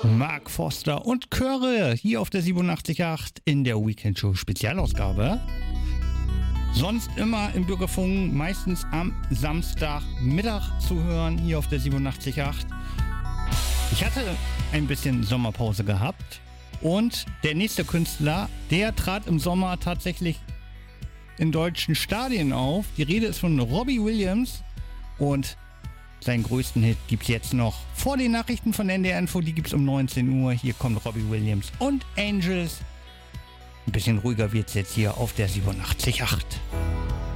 Mark Foster und Chöre hier auf der 87.8 in der Weekend Show Spezialausgabe. Sonst immer im Bürgerfunk, meistens am Samstagmittag zu hören, hier auf der 87.8. Ich hatte ein bisschen Sommerpause gehabt und der nächste Künstler, der trat im Sommer tatsächlich in deutschen Stadien auf. Die Rede ist von Robbie Williams und seinen größten Hit gibt es jetzt noch vor den Nachrichten von NDR Info, die gibt es um 19 Uhr. Hier kommt Robbie Williams und Angels. Ein bisschen ruhiger wird es jetzt hier auf der 87.8.